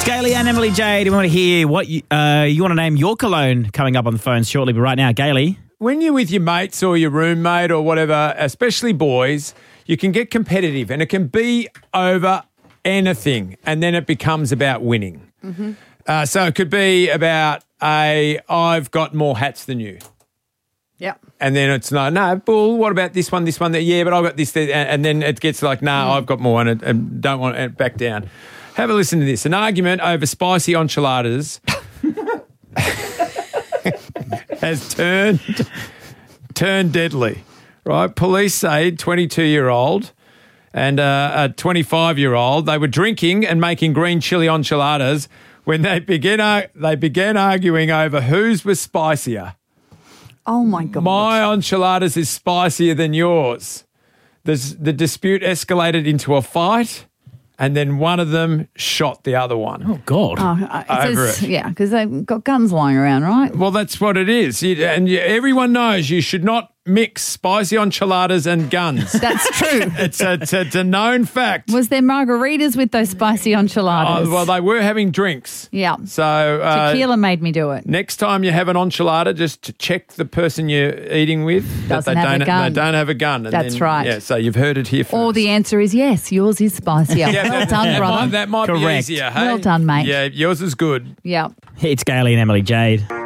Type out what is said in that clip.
It's Gailey and Emily Jade. We want to hear what you want to name your cologne coming up on the phone shortly. But right now, Gailey. When you're with your mates or your roommate or whatever, especially boys, you can get competitive and it can be over anything and then it becomes about winning. Mm-hmm. So it could be about I've got more hats than you. Yep. And then it's no, bull, what about this one, that? Yeah, but I've got this. And then it gets like, I've got more and don't want it back down. Have a listen to this. An argument over spicy enchiladas has turned deadly, right? Police say 22-year-old and a 25-year-old, they were drinking and making green chili enchiladas when they began arguing over whose was spicier. Oh, my God. My enchiladas is spicier than yours. The dispute escalated into a fight. And then one of them shot the other one. Oh, God. Over it. Yeah, because they've got guns lying around, right? Well, that's what it is. Everyone knows you should not mix spicy enchiladas and guns. That's true. It's a known fact. Was there margaritas with those spicy enchiladas? Well, they were having drinks. Yeah. So tequila made me do it. next time you have an enchilada, just to check the person you're eating with that Doesn't have a gun. They don't have a gun. And That's right. Yeah, so you've heard it here first. Or the answer is yes, yours is spicier. Well done, brother. That might be Correct. easier. Hey? Well done, mate. Yeah, yours is good. Yeah. It's Gailey and Emily Jade.